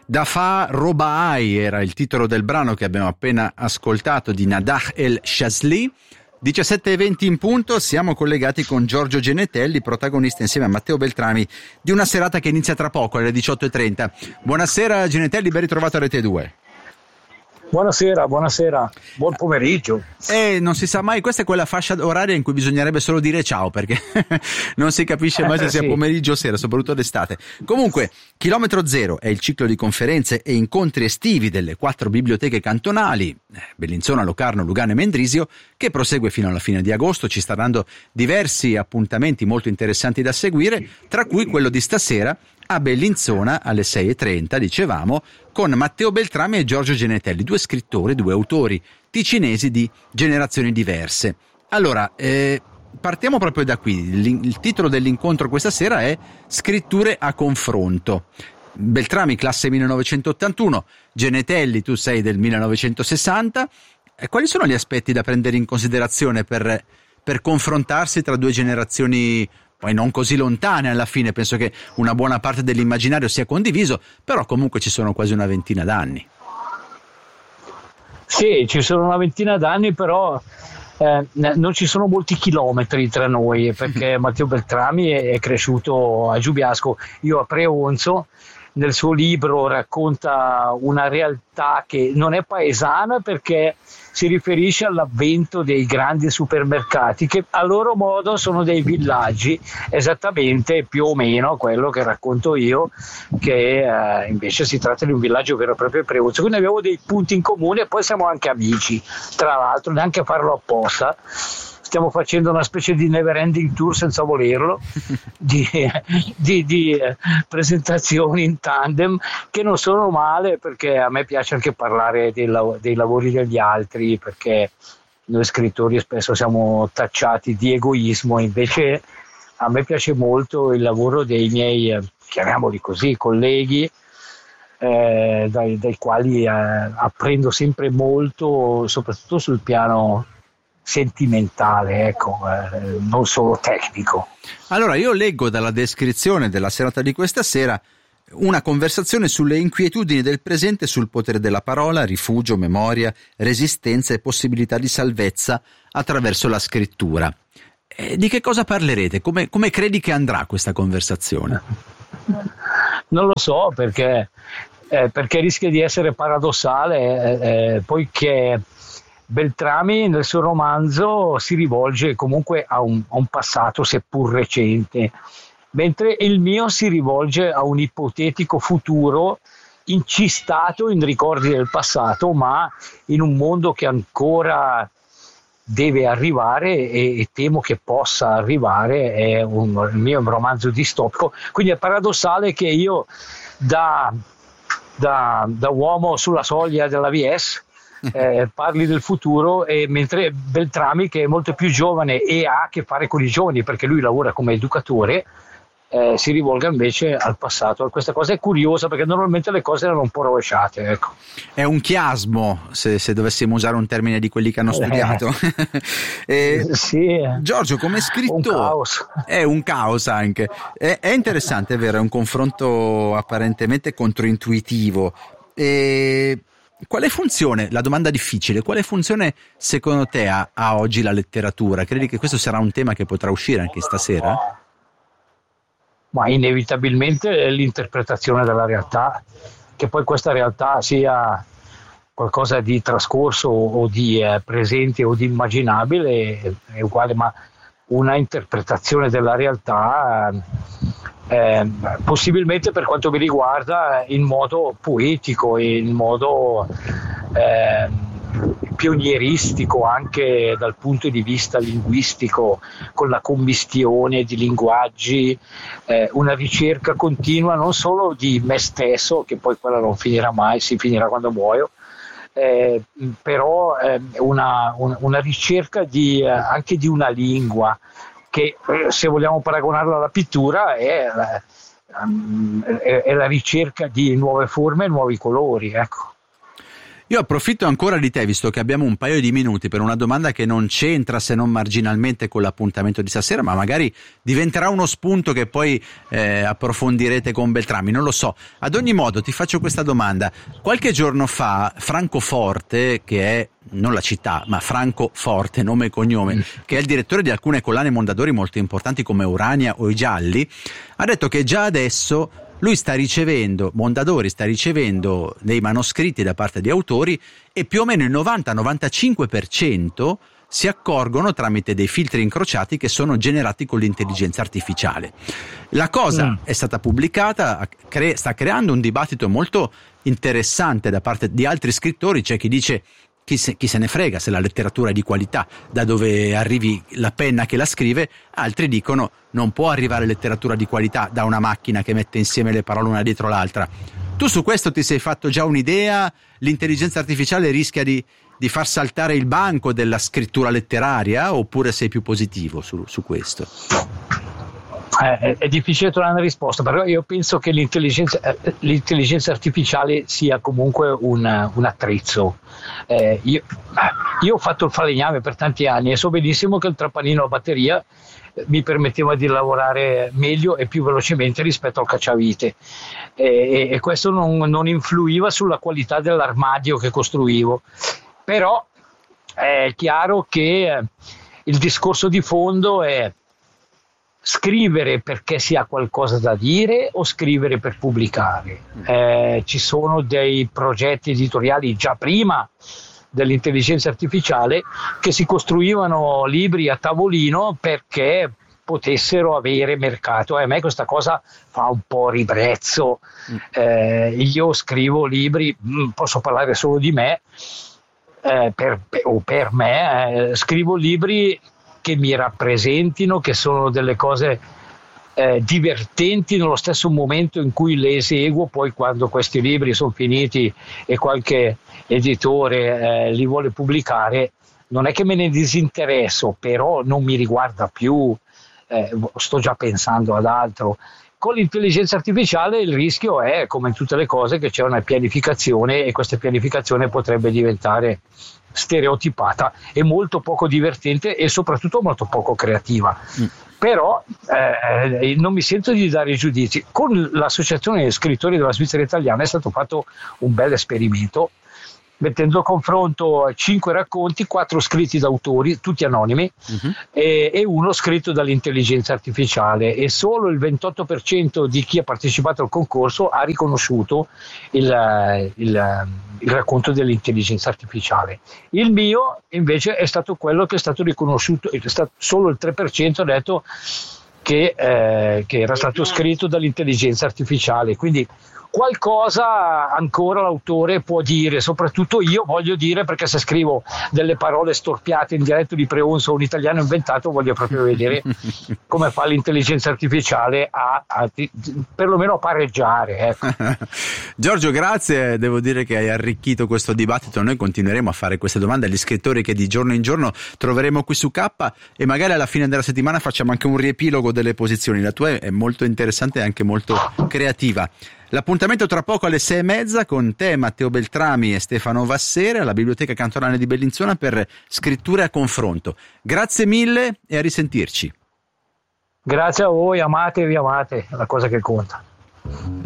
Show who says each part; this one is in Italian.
Speaker 1: Dafa Robaai era il titolo del brano che abbiamo appena ascoltato di Nadah El Shazli. 17:20 in punto, siamo collegati con Giorgio Genetelli, protagonista insieme a Matteo Beltrami di una serata che inizia tra poco alle 18:30. Buonasera Genetelli, ben ritrovato a Rete 2.
Speaker 2: Buonasera, buon pomeriggio.
Speaker 1: Non si sa mai, questa è quella fascia oraria in cui bisognerebbe solo dire ciao, perché non si capisce mai se sia pomeriggio o sera, soprattutto d'estate. Comunque, Chilometro Zero è il ciclo di conferenze e incontri estivi delle 4 biblioteche cantonali, Bellinzona, Locarno, Lugano e Mendrisio, che prosegue fino alla fine di agosto. Ci staranno diversi appuntamenti molto interessanti da seguire, tra cui quello di stasera a Bellinzona alle 6:30, dicevamo, con Matteo Beltrami e Giorgio Genetelli, 2 scrittori, 2 autori ticinesi di generazioni diverse. Allora, partiamo proprio da qui. Il titolo dell'incontro questa sera è Scritture a confronto. Beltrami, classe 1981, Genetelli, tu sei del 1960. Quali sono gli aspetti da prendere in considerazione per confrontarsi tra 2 generazioni poi non così lontane alla fine? Penso che una buona parte dell'immaginario sia condiviso, però comunque ci sono quasi una ventina d'anni.
Speaker 2: Sì, ci sono una ventina d'anni, però non ci sono molti chilometri tra noi, perché Matteo Beltrami è cresciuto a Giubiasco, io a Preonzo. Nel suo libro racconta una realtà che non è paesana, perché si riferisce all'avvento dei grandi supermercati, che a loro modo sono dei villaggi, esattamente più o meno quello che racconto io, che invece si tratta di un villaggio vero e proprio Preuzzo. Quindi abbiamo dei punti in comune e poi siamo anche amici, tra l'altro, neanche a farlo apposta. Stiamo facendo una specie di never ending tour senza volerlo, di presentazioni in tandem, che non sono male, perché a me piace anche parlare dei lavori degli altri, perché noi scrittori spesso siamo tacciati di egoismo, invece a me piace molto il lavoro dei miei, chiamiamoli così, colleghi, dai quali apprendo sempre molto, soprattutto sul piano sentimentale, non solo tecnico.
Speaker 1: Allora, io leggo dalla descrizione della serata di questa sera una conversazione sulle inquietudini del presente sul potere della parola, rifugio, memoria, resistenza e possibilità di salvezza attraverso la scrittura. Di che cosa parlerete? Come credi che andrà questa conversazione?
Speaker 2: Non lo so, perché rischia di essere paradossale, poiché Beltrami nel suo romanzo si rivolge comunque a un passato seppur recente, mentre il mio si rivolge a un ipotetico futuro incistato in ricordi del passato, ma in un mondo che ancora deve arrivare e temo che possa arrivare. Il mio è un romanzo distopico, quindi è paradossale che io da uomo sulla soglia della VS parli del futuro, e mentre Beltrami, che è molto più giovane e ha a che fare con i giovani perché lui lavora come educatore, si rivolga invece al passato. Questa cosa è curiosa, perché normalmente le cose erano un po' rovesciate, ecco.
Speaker 1: È un chiasmo, se dovessimo usare un termine di quelli che hanno studiato.
Speaker 2: Sì,
Speaker 1: Giorgio, come scrittore è un caos anche. È interessante, è vero, è un confronto apparentemente controintuitivo. Quale funzione, la domanda difficile, quale funzione secondo te ha oggi la letteratura? Credi che questo sarà un tema che potrà uscire anche stasera?
Speaker 2: Ma inevitabilmente l'interpretazione della realtà, che poi questa realtà sia qualcosa di trascorso o di presente o di immaginabile è uguale, ma una interpretazione della realtà possibilmente, per quanto mi riguarda, in modo poetico, in modo pionieristico anche dal punto di vista linguistico, con la commistione di linguaggi, una ricerca continua non solo di me stesso, che poi quella non finirà mai, si finirà quando muoio, però una ricerca anche di una lingua che, se vogliamo paragonarla alla pittura, è la ricerca di nuove forme e nuovi colori, ecco.
Speaker 1: Io approfitto ancora di te, visto che abbiamo un paio di minuti, per una domanda che non c'entra se non marginalmente con l'appuntamento di stasera, ma magari diventerà uno spunto che poi approfondirete con Beltrami, non lo so. Ad ogni modo ti faccio questa domanda. Qualche giorno fa Francoforte, che è non la città, ma Francoforte, nome e cognome, che è il direttore di alcune collane Mondadori molto importanti come Urania o I Gialli, ha detto che già adesso Mondadori sta ricevendo dei manoscritti da parte di autori e più o meno il 90-95% si accorgono tramite dei filtri incrociati che sono generati con l'intelligenza artificiale. La cosa è stata pubblicata, sta creando un dibattito molto interessante da parte di altri scrittori. C'è chi dice chi se ne frega se la letteratura è di qualità, da dove arrivi la penna che la scrive. Altri dicono non può arrivare letteratura di qualità da una macchina che mette insieme le parole una dietro l'altra. Tu su questo ti sei fatto già un'idea? L'intelligenza artificiale rischia di far saltare il banco della scrittura letteraria, oppure sei più positivo su questo?
Speaker 2: È difficile trovare una risposta, però io penso che l'intelligenza artificiale sia comunque un attrezzo. Io ho fatto il falegname per tanti anni e so benissimo che il trapanino a batteria mi permetteva di lavorare meglio e più velocemente rispetto al cacciavite, e questo non influiva sulla qualità dell'armadio che costruivo. Però è chiaro che il discorso di fondo è scrivere perché si ha qualcosa da dire o scrivere per pubblicare. Ci sono dei progetti editoriali già prima dell'intelligenza artificiale che si costruivano libri a tavolino perché potessero avere mercato, e a me questa cosa fa un po' ribrezzo. Io scrivo libri, posso parlare solo di me, per me, scrivo libri che mi rappresentino, che sono delle cose divertenti nello stesso momento in cui le eseguo. Poi quando questi libri sono finiti e qualche editore li vuole pubblicare, non è che me ne disinteresso, però non mi riguarda più, sto già pensando ad altro. Con l'intelligenza artificiale il rischio è, come in tutte le cose, che c'è una pianificazione, e questa pianificazione potrebbe diventare stereotipata e molto poco divertente e soprattutto molto poco creativa. Però non mi sento di dare giudizi. Con l'associazione scrittori della Svizzera italiana è stato fatto un bel esperimento, mettendo a confronto 5 racconti, 4 scritti da autori, tutti anonimi, e uno scritto dall'intelligenza artificiale, e solo il 28% di chi ha partecipato al concorso ha riconosciuto il racconto dell'intelligenza artificiale. Il mio invece è stato quello che è stato riconosciuto, solo il 3% ha detto che era stato scritto dall'intelligenza artificiale. Quindi qualcosa ancora l'autore può dire, soprattutto io voglio dire, perché se scrivo delle parole storpiate in dialetto di Preonzo o un italiano inventato, voglio proprio vedere come fa l'intelligenza artificiale a perlomeno a pareggiare, ecco.
Speaker 1: Giorgio, grazie, devo dire che hai arricchito questo dibattito. Noi continueremo a fare queste domande agli scrittori che di giorno in giorno troveremo qui su K, e magari alla fine della settimana facciamo anche un riepilogo delle posizioni. La tua è molto interessante e anche molto creativa. L'appuntamento tra poco alle 6:30 con te, Matteo Beltrami e Stefano Vassere, alla Biblioteca Cantonale di Bellinzona per Scritture a Confronto. Grazie mille e a risentirci.
Speaker 2: Grazie a voi, amatevi, amate, è la cosa che conta.